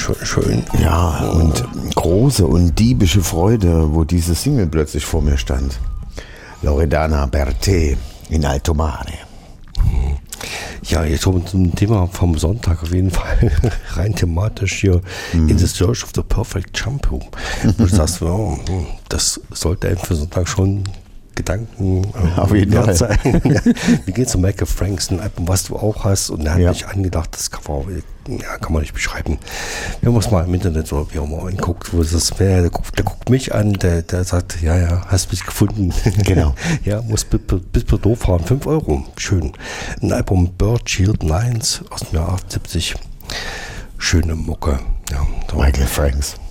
schön. Ja, und große und diebische Freude, wo diese Single plötzlich vor mir stand. Loredana Bertè in Alto Mare. Ja, jetzt kommen wir zum Thema vom Sonntag auf jeden Fall rein thematisch hier in the search of the perfect shampoo. Wo du sagst, wow, das sollte einem für Sonntag schon Gedanken auf jeden Fall sein. Wir gehen zu Michael Franks, ein Album, was du auch hast, und er hat mich angedacht, das Cover, kann man nicht beschreiben. Wenn man es mal im Internet oder wie auch immer anguckt, wo das wäre, der guckt mich an, der sagt, ja, hast mich gefunden. Genau. Ja, muss bis Bordeaux fahren, 5 Euro, schön. Ein Album Bird Shield Lines aus dem Jahr 78. Schöne Mucke. Ja, Michael Franks.